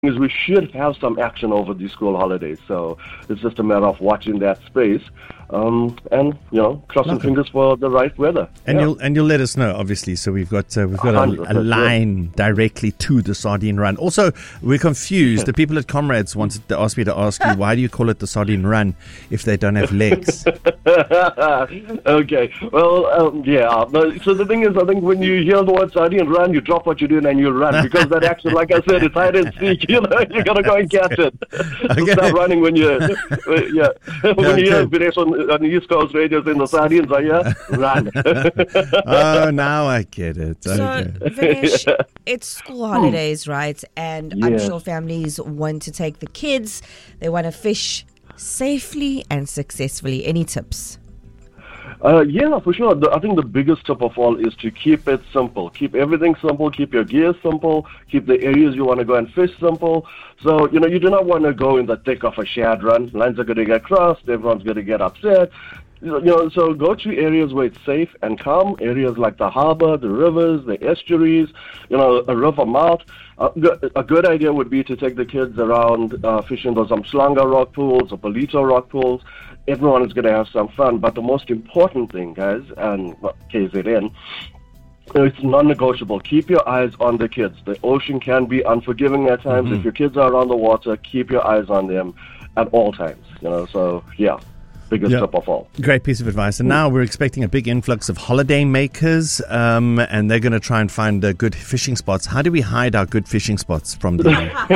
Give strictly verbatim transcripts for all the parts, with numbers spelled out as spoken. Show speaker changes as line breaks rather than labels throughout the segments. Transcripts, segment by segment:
is we should have some action over these school holidays. So it's just a matter of watching that space. Um, and you know, crossing
Lovely.
fingers for the right weather.
And
yeah.
you'll and you'll let us know, obviously. So we've got uh, we've got a, a line directly to the Sardine Run. Also, we're confused. The people at Comrades wanted to ask me to ask you, why do you call it the Sardine Run if they don't have legs?
Okay. Well, um, yeah. No, so the thing is, I think when you hear the word Sardine Run, you drop what you're doing and you run, because that action, like I said, it's hide and seek. You know, you gotta go and catch it.
Okay.
Start running when you, yeah, when
Okay.
you hear Vinesh on, on the East Coast radios in the Sardines are here, run.
Oh, now I get it.
So,
Okay.
Vinesh, it's school holidays, right? And I'm
Yes.
sure families want to take the kids. They want to fish safely and successfully. Any tips?
Uh, yeah, for sure. The, I think the biggest tip of all is to keep it simple. Keep everything simple. Keep your gear simple. Keep the areas you want to go and fish simple. So, you know, you do not want to go in the thick of a shared run. Lines are going to get crossed. Everyone's going to get upset. You know, so go to areas where it's safe and calm. Areas like the harbor, the rivers, the estuaries, you know, a river mouth. Uh, a good idea would be to take the kids around uh, fishing those Umhlanga rock pools or Polito rock pools. Everyone is going to have some fun, but the most important thing, guys, and K Z N, it's non-negotiable. Keep your eyes on the kids. The ocean can be unforgiving at times.
Mm-hmm.
If your kids are around the water, keep your eyes on them at all times. You know, so yeah. Biggest
Yep.
tip of all.
Great piece of advice. And now we're expecting a big influx of holiday makers, um, and they're going to try and find uh, good fishing spots. How do we hide our good fishing spots from the...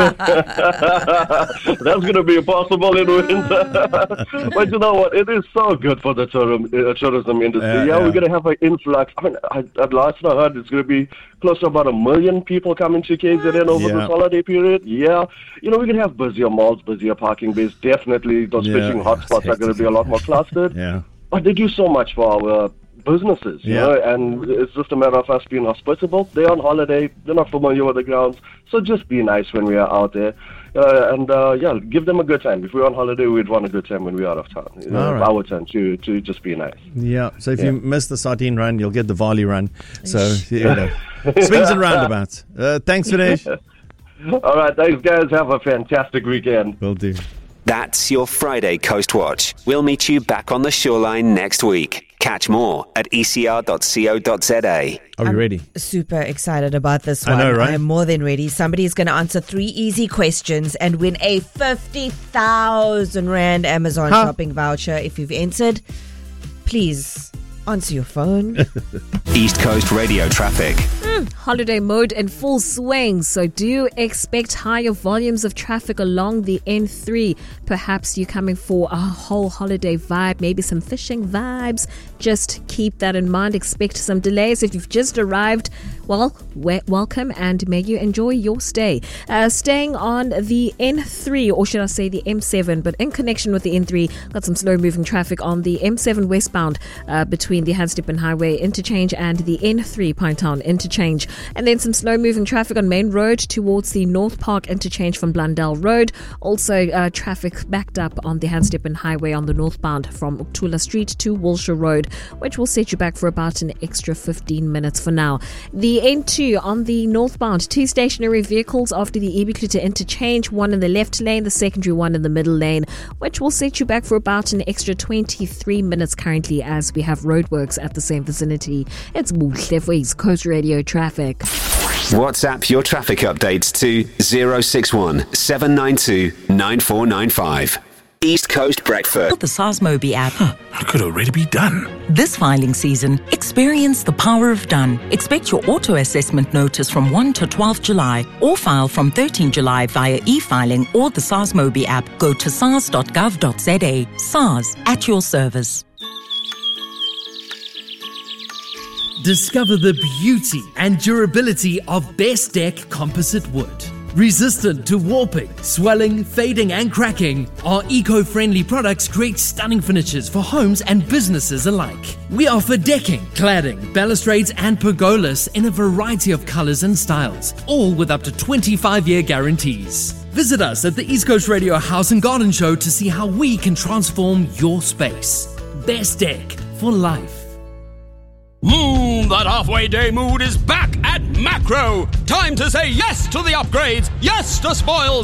That's going to be impossible in winter. But you know what? It is so good for the tourism, uh, tourism industry.
Yeah,
Yeah,
yeah.
we're going to have an influx. I mean, I, at last I heard it's going to be close to about a million people coming to K Z N over
Yeah.
this holiday period. Yeah. You know, we're going to have busier malls, busier parking bays. Definitely those
Yeah.
fishing hotspots are going to be a lot more clustered.
Yeah.
But they do so much for our businesses, you
Yeah.
know, and it's just a matter of us being hospitable. They're on holiday. They're not familiar with the grounds. So just be nice when we are out there. Uh, and, uh, yeah, give them a good time. If we're on holiday, we'd want a good time when we're out of town. You know,
All right.
It's our turn to, to just be nice.
Yeah. So if
Yeah.
you miss the Sardine Run, you'll get the Varley Run. So, you know, swings and roundabouts. Uh, thanks, Vinesh.
All right, thanks, guys. Have a fantastic weekend.
Will do.
That's your Friday Coast Watch. We'll meet you back on the shoreline next week. Catch more at e c r dot co dot z a.
Are we ready?
Super excited about this
I
one.
know, right?
I'm more than ready. Somebody's going to answer three easy questions and win a fifty thousand Rand Amazon
Huh?
shopping voucher. If you've entered, please answer your phone.
East Coast Radio traffic.
Holiday mode in full swing, so do expect higher volumes of traffic along the N three. Perhaps you're coming for a whole holiday vibe, maybe some fishing vibes. Just keep that in mind. Expect some delays. If you've just arrived, well, we- welcome and may you enjoy your stay. Uh, staying on the N three, or should I say the M seven, but in connection with the N three, got some slow moving traffic on the M seven westbound uh, between the Handstippen Highway interchange and the N three Pinetown interchange. And then some slow moving traffic on Main Road towards the North Park interchange from Blundell Road. Also uh, traffic backed up on the Handstippen Highway on the northbound from Uktula Street to Wilshire Road, which will set you back for about an extra fifteen minutes for now. The N two on the northbound, two stationary vehicles after the Ebikluta interchange, one in the left lane, the secondary one in the middle lane, which will set you back for about an extra twenty-three minutes currently as we have roadworks at the same vicinity. It's Muhle for East Coast Radio traffic.
WhatsApp your traffic updates to zero six one seven nine two nine four nine five. East Coast Breakfast.
The SARS-Mobi app.
It could already be done.
This filing season, experience the power of done. Expect your auto-assessment notice from first to twelfth July or file from thirteenth July via e-filing or the SARS-Mobi app. Go to sars dot gov dot z a. SARS, at your service.
Discover the beauty and durability of Best Deck composite wood. Resistant to warping, swelling, fading and cracking, our eco-friendly products create stunning finishes for homes and businesses alike. We offer decking, cladding, balustrades and pergolas in a variety of colors and styles, all with up to twenty-five year guarantees. Visit us at the East Coast Radio House and Garden Show to see how we can transform your space. Best Deck for life.
Mmm, that halfway day mood is back at
Macro. Time to say yes to the upgrades, yes to spoils,